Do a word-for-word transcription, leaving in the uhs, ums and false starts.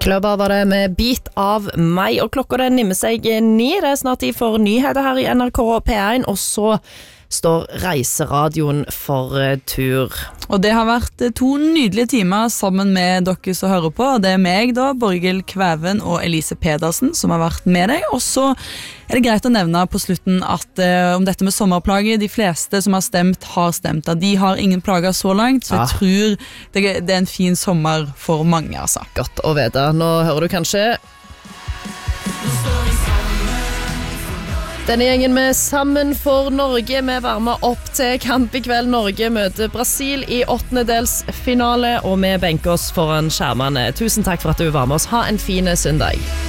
Kløver var det med Bit av meg, og klokka den nimmer seg ni. Det er snart tid for nyheter her i N R K P én, og så står Reiseradioen for tur. Og det har vært to nydelige timer sammen med dere som hører på. Det er meg da, Borghild Kvæven og Elise Pedersen som har vært med deg. Og så er det greit å nevne på slutten at uh, om dette med sommerplager, de fleste som har stemt har stemt. De har ingen plager så langt, så jeg Ja. tror det, det er en fin sommer for mange, altså. Godt å vite. Nå hører du kanskje denne gjengen med Sammen for Norge. Vi varmer opp til kamp i kveld. Norge møter Brasil i åttendedelsfinale, og vi benker oss foran skjermene. Tusen takk for at du var med oss. Ha en fin søndag.